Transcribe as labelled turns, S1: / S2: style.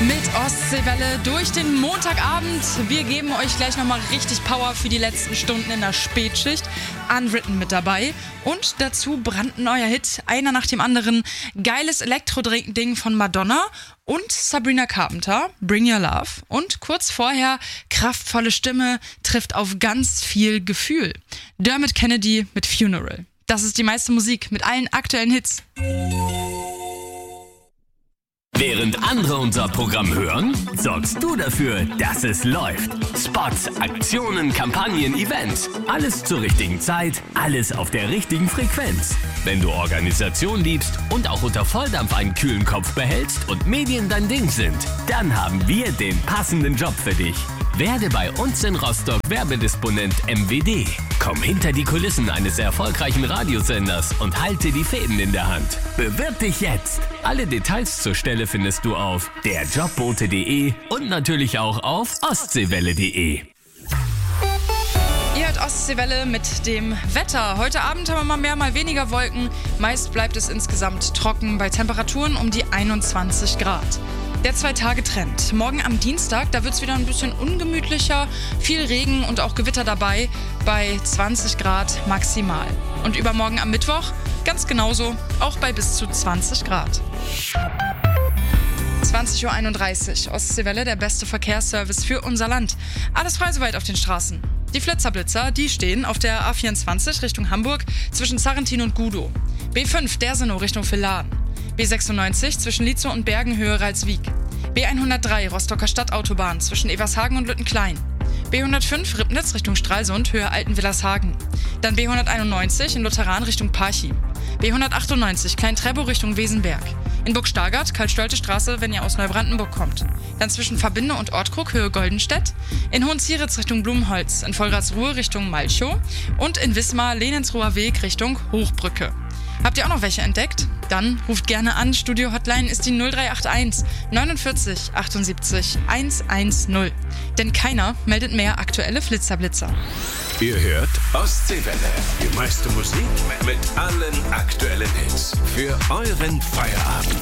S1: Mit Ostseewelle durch den Montagabend. Wir geben euch gleich nochmal richtig Power für die letzten Stunden in der Spätschicht. Unwritten mit dabei. Und dazu brandneuer Hit, einer nach dem anderen. Geiles Elektro-Ding von Madonna und Sabrina Carpenter, Bring Your Love. Und kurz vorher, kraftvolle Stimme trifft auf ganz viel Gefühl. Dermot Kennedy mit Funeral. Das ist die meiste Musik mit allen aktuellen Hits.
S2: Während andere unser Programm hören, sorgst du dafür, dass es läuft. Spots, Aktionen, Kampagnen, Events. Alles zur richtigen Zeit, alles auf der richtigen Frequenz. Wenn du Organisation liebst und auch unter Volldampf einen kühlen Kopf behältst und Medien dein Ding sind, dann haben wir den passenden Job für dich. Werde bei uns in Rostock Werbedisponent MWD. Komm hinter die Kulissen eines erfolgreichen Radiosenders und halte die Fäden in der Hand. Bewirb dich jetzt! Alle Details zur Stelle findest du auf derjobbote.de und natürlich auch auf ostseewelle.de.
S1: Ihr hört Ostseewelle mit dem Wetter. Heute Abend haben wir mal mehr, mal weniger Wolken. Meist bleibt es insgesamt trocken bei Temperaturen um die 21 Grad. Der 2-Tage-Trend. Morgen am Dienstag, da wird es wieder ein bisschen ungemütlicher, viel Regen und auch Gewitter dabei, bei 20 Grad maximal. Und übermorgen am Mittwoch ganz genauso, auch bei bis zu 20 Grad. 20.31 Uhr, Ostseewelle, der beste Verkehrsservice für unser Land. Alles frei soweit auf den Straßen. Die Flitzerblitzer, die stehen auf der A24 Richtung Hamburg zwischen Sarrentin und Gudow. B5 Dersenow Richtung Villaren. B96 zwischen Lietzow und Bergen Höhe Ralswiek. B103 Rostocker Stadtautobahn zwischen Evershagen und Lüttenklein. B105 Ribnitz Richtung Stralsund Höhe Altenwillershagen. Dann B191 in Lutheran Richtung Parchim. B198 Klein-Treppow Richtung Wesenberg. In Burg-Stargard Karl-Stolte Straße, wenn ihr aus Neubrandenburg kommt. Dann zwischen Verbinde und Ortkrug Höhe Goldenstedt. In Hohenzieritz Richtung Blumenholz. In Vollratsruhe Richtung Malchow. Und in Wismar Lenensruher Weg Richtung Hochbrücke. Habt ihr auch noch welche entdeckt? Dann ruft gerne an. Studio-Hotline ist die 0381 49 78 110. Denn keiner meldet mehr aktuelle Flitzerblitzer.
S3: Ihr hört Ostseewelle. Die meiste Musik mit allen aktuellen Hits. Für euren Feierabend.